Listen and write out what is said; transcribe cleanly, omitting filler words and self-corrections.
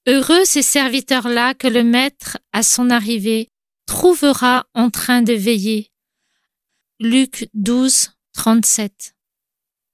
Heureux ces serviteurs-là que le maître, à son arrivée, trouvera en train de veiller. Luc 12, 37.